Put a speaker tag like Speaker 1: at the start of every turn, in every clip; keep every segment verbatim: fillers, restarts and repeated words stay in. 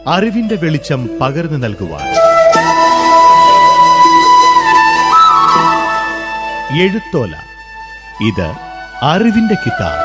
Speaker 1: അറിവിന്റെ വെളിച്ചം പകർന്നു നൽകുവാൻ. എഴുത്തോല, ഇത് അറിവിന്റെ കിതാബ്.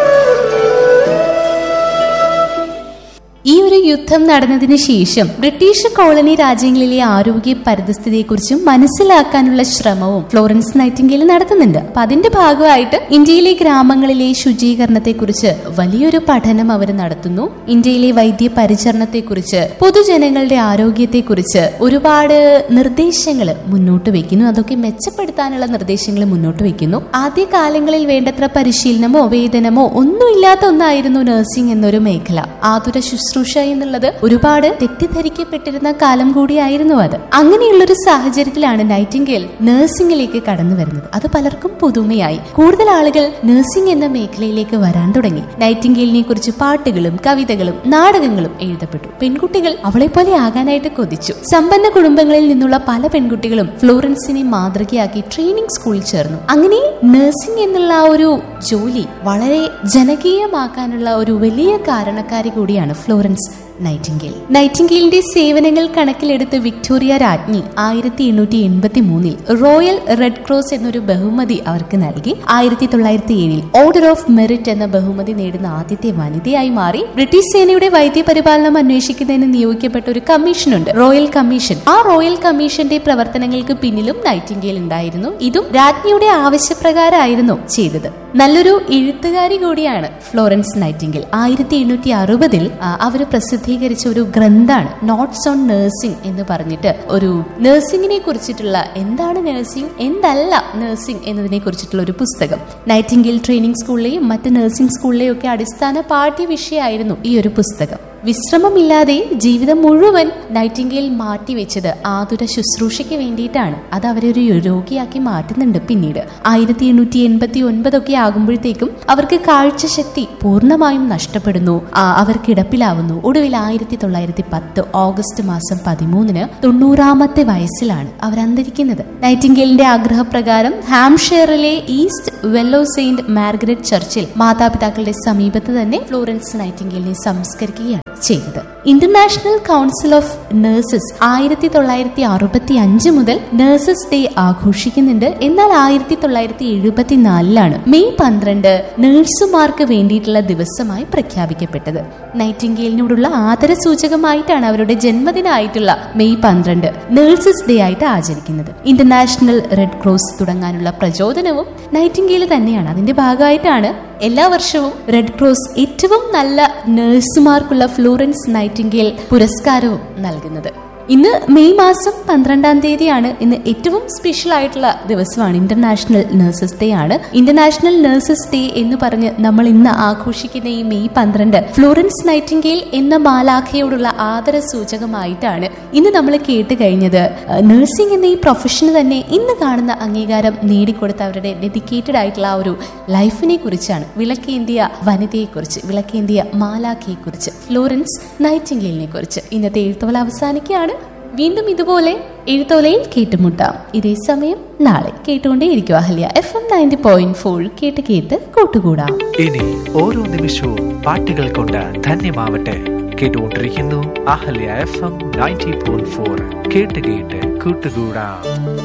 Speaker 2: ഈ ഒരു യുദ്ധം നടന്നതിന് ശേഷം ബ്രിട്ടീഷ് കോളനി രാജ്യങ്ങളിലെ ആരോഗ്യ പരിതസ്ഥിതിയെക്കുറിച്ചും മനസ്സിലാക്കാനുള്ള ശ്രമവും ഫ്ലോറൻസ് നൈറ്റിംഗേൽ നടത്തുന്നുണ്ട്. അപ്പൊ അതിന്റെ ഭാഗമായിട്ട് ഇന്ത്യയിലെ ഗ്രാമങ്ങളിലെ ശുചീകരണത്തെക്കുറിച്ച് വലിയൊരു പഠനം അവർ നടത്തുന്നു. ഇന്ത്യയിലെ വൈദ്യ പരിചരണത്തെക്കുറിച്ച്, പൊതുജനങ്ങളുടെ ആരോഗ്യത്തെക്കുറിച്ച് ഒരുപാട് നിർദ്ദേശങ്ങൾ മുന്നോട്ട് വെക്കുന്നു. അതൊക്കെ മെച്ചപ്പെടുത്താനുള്ള നിർദ്ദേശങ്ങൾ മുന്നോട്ട് വെക്കുന്നു. ആദ്യ കാലങ്ങളിൽ വേണ്ടത്ര പരിശീലനമോ വേതനമോ ഒന്നുമില്ലാത്ത ഒന്നായിരുന്നു നഴ്സിംഗ് എന്നൊരു മേഖല. ആതുര ശുശ്രൂഷ എന്നുള്ളത് ഒരുപാട് തെറ്റിദ്ധരിക്കപ്പെട്ടിരുന്ന കാലം കൂടിയായിരുന്നു അത്. അങ്ങനെയുള്ളൊരു സാഹചര്യത്തിലാണ് നൈറ്റിംഗേൽ നഴ്സിംഗിലേക്ക് കടന്നു വരുന്നത്. അത് പലർക്കും പുതുമയായി. കൂടുതൽ ആളുകൾ നഴ്സിംഗ് എന്ന മേഖലയിലേക്ക് വരാൻ തുടങ്ങി. നൈറ്റിംഗേലിനെ കുറിച്ച് പാട്ടുകളും കവിതകളും നാടകങ്ങളും എഴുതപ്പെട്ടു. പെൺകുട്ടികൾ അവളെ പോലെ ആകാനായിട്ട് കൊതിച്ചു. സമ്പന്ന കുടുംബങ്ങളിൽ നിന്നുള്ള പല പെൺകുട്ടികളും ഫ്ലോറൻസിനെ മാതൃകയാക്കി ട്രെയിനിങ് സ്കൂളിൽ ചേർന്നു. അങ്ങനെ നഴ്സിംഗ് എന്നുള്ള ആ ഒരു ജോലി വളരെ ജനകീയമാക്കാനുള്ള ഒരു വലിയ കാരണക്കാരി കൂടിയാണ് ഫ്ലോറൻസ് നൈറ്റിംഗേൽ. നൈറ്റിംഗേലിന്റെ സേവനങ്ങൾ കണക്കിലെടുത്ത് വിക്ടോറിയ രാജ്ഞി ആയിരത്തി എണ്ണൂറ്റി എൺപത്തി മൂന്നിൽ റോയൽ റെഡ് ക്രോസ് എന്നൊരു ബഹുമതി അവർക്ക് നൽകി. ആയിരത്തി തൊള്ളായിരത്തി ഏഴിൽ ഓർഡർ ഓഫ് മെറിറ്റ് എന്ന ബഹുമതി നേടുന്ന ആദ്യത്തെ വനിതയായി മാറി. ബ്രിട്ടീഷ് സേനയുടെ വൈദ്യപരിപാലനം അന്വേഷിക്കുന്നതിന് നിയോഗിക്കപ്പെട്ട ഒരു കമ്മീഷനുണ്ട്, റോയൽ കമ്മീഷൻ. ആ റോയൽ കമ്മീഷന്റെ പ്രവർത്തനങ്ങൾക്ക് പിന്നിലും നൈറ്റിംഗേൽ ഉണ്ടായിരുന്നു. ഇതും രാജ്ഞിയുടെ ആവശ്യപ്രകാരമായിരുന്നു ചെയ്തത്. നല്ലൊരു എഴുത്തുകാരി കൂടിയാണ് ഫ്ലോറൻസ് നൈറ്റിംഗേൽ. ആയിരത്തി എണ്ണൂറ്റി അറുപതിൽ അവർ പ്രസിദ്ധീകരിച്ച ഒരു ഗ്രന്ഥാണ് നോട്ട്സ് ഓൺ നഴ്സിംഗ് എന്ന് പറഞ്ഞിട്ട്, ഒരു നഴ്സിംഗിനെ കുറിച്ചിട്ടുള്ള, എന്താണ് നഴ്സിംഗ്, എന്തല്ല നഴ്സിംഗ് എന്നതിനെ കുറിച്ചിട്ടുള്ള ഒരു പുസ്തകം. നൈറ്റിംഗേൽ ട്രെയിനിങ് സ്കൂളിലെയും മറ്റ് നഴ്സിംഗ് സ്കൂളിലെയും ഒക്കെ അടിസ്ഥാന പാഠ്യ വിഷയമായിരുന്നു ഈ ഒരു പുസ്തകം. വിശ്രമമില്ലാതെ ജീവിതം മുഴുവൻ നൈറ്റിംഗേൽ മാറ്റിവെച്ചത് ആതുര ശുശ്രൂഷയ്ക്ക് വേണ്ടിയിട്ടാണ്. അത് അവരെ ഒരു രോഗിയാക്കി മാറ്റുന്നുണ്ട്. പിന്നീട് ആയിരത്തി എണ്ണൂറ്റി എൺപത്തി ഒൻപതൊക്കെ ആകുമ്പോഴത്തേക്കും അവർക്ക് കാഴ്ചശക്തി പൂർണ്ണമായും നഷ്ടപ്പെടുന്നു. അവർ കിടപ്പിലാവുന്നു. ഒടുവിൽ ആയിരത്തി തൊള്ളായിരത്തി പത്ത് ഓഗസ്റ്റ് മാസം പതിമൂന്നിന് തൊണ്ണൂറാമത്തെ വയസ്സിലാണ് അവർ അന്തരിക്കുന്നത്. നൈറ്റിംഗേലിന്റെ ആഗ്രഹപ്രകാരം ഹാംഷെയറിലെ ഈസ്റ്റ് വെല്ലോ സെയിന്റ് മാർഗരറ്റ് ചർച്ചിൽ മാതാപിതാക്കളുടെ സമീപത്ത് തന്നെ ഫ്ലോറൻസ് നൈറ്റിംഗേലിനെ സംസ്കരിക്കുകയാണ് ചെയ്തത്. ഇന്റർനാഷണൽ കൗൺസിൽ ഓഫ് നഴ്സസ് ആയിരത്തി തൊള്ളായിരത്തി അറുപത്തി അഞ്ച് മുതൽ നഴ്സസ് ഡേ ആഘോഷിക്കുന്നുണ്ട്. എന്നാൽ ആയിരത്തി തൊള്ളായിരത്തി എഴുപത്തിനാലിലാണ് മെയ് പന്ത്രണ്ട് നഴ്സുമാർക്ക് വേണ്ടിയിട്ടുള്ള ദിവസമായി പ്രഖ്യാപിക്കപ്പെട്ടത്. നൈറ്റിംഗേലിനോടുള്ള ആദര സൂചകമായിട്ടാണ് അവരുടെ ജന്മദിനമായിട്ടുള്ള മെയ് പന്ത്രണ്ട് നഴ്സസ് ഡേ ആയിട്ട് ആചരിക്കുന്നത്. ഇന്റർനാഷണൽ റെഡ് ക്രോസ് തുടങ്ങാനുള്ള പ്രചോദനവും നൈറ്റിംഗേൽ തന്നെയാണ്. അതിന്റെ ഭാഗമായിട്ടാണ് എല്ലാ വർഷവും റെഡ് ക്രോസ് ഏറ്റവും നല്ല നഴ്സുമാർക്കുള്ള ഫ്ലോറൻസ് നൈറ്റിംഗേൽ പുരസ്കാരവും നൽകുന്നത്. ഇന്ന് മെയ് മാസം പന്ത്രണ്ടാം തീയതിയാണ്. ഇന്ന് ഏറ്റവും സ്പെഷ്യൽ ആയിട്ടുള്ള ദിവസമാണ്, ഇന്റർനാഷണൽ നഴ്സസ് ഡേ ആണ്. ഇന്റർനാഷണൽ നഴ്സസ് ഡേ എന്ന് പറഞ്ഞ് നമ്മൾ ഇന്ന് ആഘോഷിക്കുന്ന ഈ മെയ് പന്ത്രണ്ട് ഫ്ലോറൻസ് നൈറ്റിംഗേൽ എന്ന മാലാഖയോടുള്ള ആദര സൂചകമായിട്ടാണ് ഇന്ന് നമ്മൾ കേട്ട് കഴിഞ്ഞത്. നഴ്സിംഗ് എന്ന ഈ പ്രൊഫഷന് തന്നെ ഇന്ന് കാണുന്ന അംഗീകാരം നേടിക്കൊടുത്ത അവരുടെ ഡെഡിക്കേറ്റഡ് ആയിട്ടുള്ള ആ ഒരു ലൈഫിനെ കുറിച്ചാണ്, വിളക്കേന്തിയ വനിതയെക്കുറിച്ച്, വിളക്കേന്തിയ മാലാഖയെക്കുറിച്ച്, ഫ്ലോറൻസ് നൈറ്റിംഗേലിനെ കുറിച്ച് ഇന്നത്തെ എഴുത്തോല അവസാനിക്കുകയാണ്. വീണ്ടും ഇതുപോലെ എഴുത്തോലയിൽ കേട്ടുമുട്ടാം. ഇതേ സമയം നാളെ. കേട്ടുകൊണ്ടേയിരിക്കും Ahalya F M ninety point four. കേട്ട് കേട്ട് കൂട്ടുകൂടാം.
Speaker 3: ഇനി ഓരോ നിമിഷവും പാട്ടുകൾ കൊണ്ട് ധന്യമാവട്ടെ. കേട്ടുകൊണ്ടിരിക്കുന്നു Ahalya F M ninety point four. കേട്ട് കേട്ട് കൂട്ടുകൂടാം.